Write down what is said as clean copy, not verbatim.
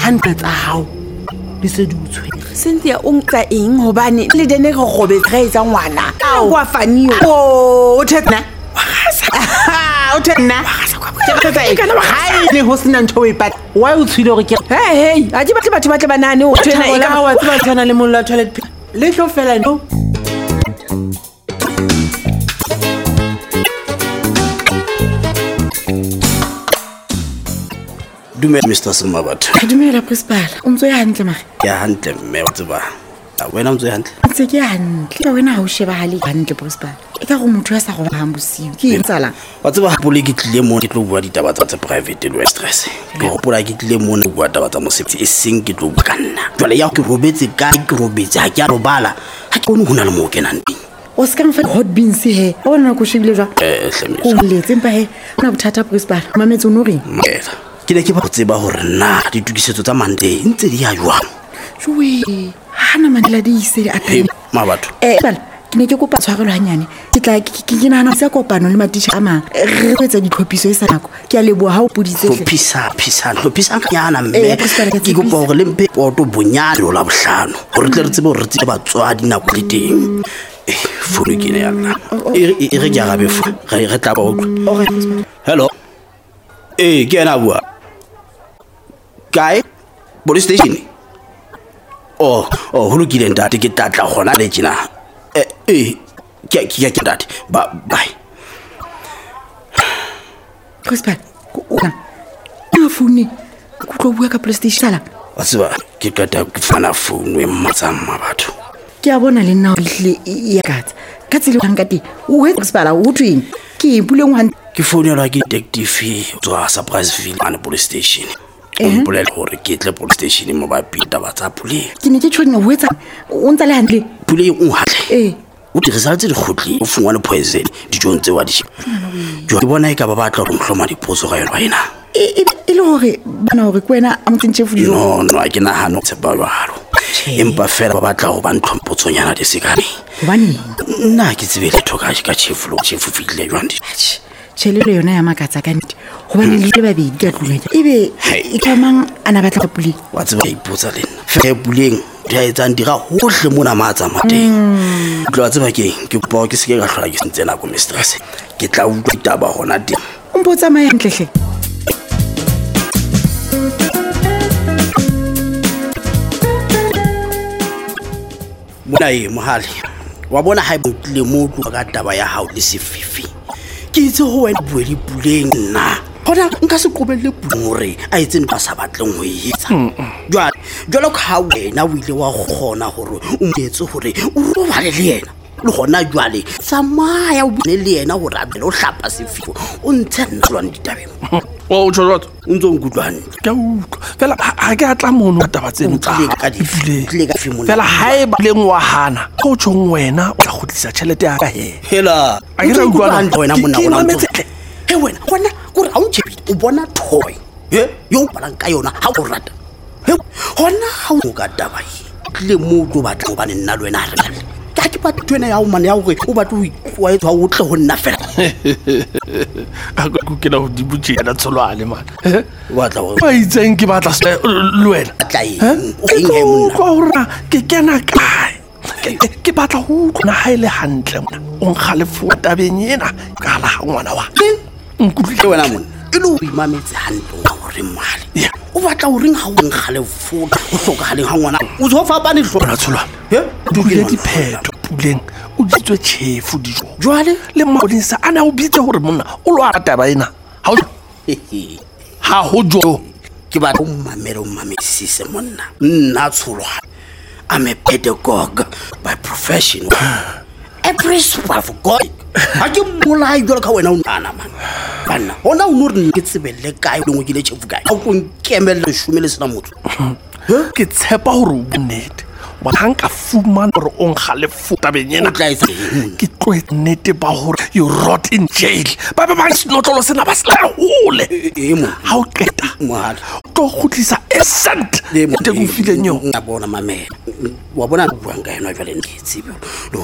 hantle tsa hao di se di o tshwere. Cynthia o nka eng hobane le dene go gobetsa etsa ngwana kwa fani o thena o thena le ho sena ntho e pat wa o tshwile gore ke hey a di batho ba tle banane o thena e ka wa tsaba tshwana le mollo wa toilet le tlo fela no. Dumela Mr. Semabatho. Dumela principal. O ntse ya hantle mara. Ya hantle mme wa tseba. Wena o ntse hantle? Ntse ke hantle. Ka wena ha o sheba hale hantle principal. E ka go motho ya sa go ba bosiu. Ke etsala. Wa tseba pole ke tlile mo ke tlo bua ditaba tsa private le stress. Ke hopola ke tlile mo ne bua taba tsa mosebetsi e seng ke tlo bua nna. Jwale ya ke robetse ka ke robetse ha ke a robala. Ha ke bone hona le mo kenang teng. O ska mfa hot beans he. O bona go shebile jwa. Hlemiso. O letse mpa he. Na bothata principal. Mametse o no reng? Ke ne ke ba tseba hore na ditukisetso tsa Monday ntse di ya jwang. Jwe hana mandela di ise a teng Mabatho bala ke ne ke kopa tshwarelo hanyane ke tla ke nahana se kopano le matitjha a mang re etsa ditlhophiso e sa nako ke a leboha ha o puditse tlhophisa nyana mme ke kopa hore le mpe poto bonyane lo la bohlano hore tle re tsebe hore re tsebe batswadi nako le teng furu ke ne yana e re ke arabe fu re tla ba utlwa. Hello ke ena bua kae police station. Oh ho lokile ntate ke tlatla gona le tjena ke ntate bye principal ona a phone ku tlo bua ka police station sala wa tseba ke kata ke fana phone e mmatsama batho ke a bona le nna le ya ka tsile hanga ti o he principal o twing ke ipuleng wa ke phone ya ke detective tswa Surpriseville an police station Pole hore ke tle police station mo ba pita ba tsa pule. Ke ne ke tshwenya ho etsa o ntse le hantle. Pule o hatle. O di results di khotli o fungwa le poison di jontse wa di. Jo ke bona e ka ba batla go mhloma dipotso ga yona ina. E le hore bana hore kwena a motse fu dijo. No a ke na hano tseba jalo. Empa fela ba batla go ba nthomphotsonyana di sekane. Hobane nna ke tsebe le thoka ka chief fitile jwang di. Chelelo yona ya makatsa ka nnete hobane le ba be di ka tlula ebe e tlamang ana batla puli wa tseba ipotsa le nna fe puleng di a etsang dira hohle mona matsa mateng tlo wa tseba ke bo ke se ke ga hlola ke sentse nako mistress ke tla utlwa ditaba hona teng o mpotsa mae ntlehle mona mohali wa bona ha le motho ka taba ya hao le sefifi ke itse ho wena bueli puleng nna hona nka se qobelle pure a etse ntwa sa batleng ho etsa jwalo ka wena o ile wa gona hore o metse hore o robale le yena le gona jwale tsamaya o bone le yena hore a be lo hlapa sefifo o ntshana lwana ditabeng o tshwarwa o ntse o kutlwane ka utlwa fela ha ke atla mono taba tseno tsa fela hae ba leng wa hana go tshong wena o tla gotlisa tšhelete ya ka he hela a ke ra utlwana wena monna wena he wena wena go ra o ntshebile o bona toy yo balang ka yona ha o rata hona ha o ka taba le motho ba tlo ba nna le wena re ka ke ba twena ya o mane ya gore o batlo wa etsa o tle ho nna fela a go ke la ho di butse ya tsolwane man wa tla ba itseng ke batla le wena tla o eng he monna go ra ke kena kae ke batla ho na ha ile hantle o nkgale futa benyena ka la ngwana wa nkutlile wena monna e lo imametse hantle hore mali o batla o ring ha o nkgale futa o hloka haleng ha ngwana o zo fapane hlona tsolwana dule dipheto puleng o ditswe chefu dijo jwale le mapodisa ana o bitse hore monna o lo arata ba ena ha ho jo ke ba o mamesise monna nna tsolwa I'm a pedagogue by profession a principal for God ha ke molai jwalo ka wena o nana man bana hona o no re ke tsebelle kae o ngokile chefu kae a go nkemela shumele sena motho ke tshepa hore o bonete wa hanka fumana hore o nkgale futa benyena ke tloet nete ba hore you rot in jail ba sinotlolo sena ba sela hole ha o qeta mohale to khutlisa essent te go file nyo ya bona mamela wa bona buang ka ena jwale ke tsebe